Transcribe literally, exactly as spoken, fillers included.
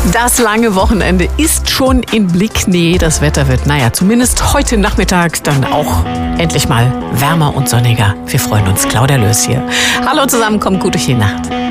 Das lange Wochenende ist schon im Blick. Nee, das Wetter wird, naja, zumindest heute Nachmittag dann auch endlich mal wärmer und sonniger. Wir freuen uns. Claudia Löß hier. Hallo zusammen, kommt gut durch die Nacht.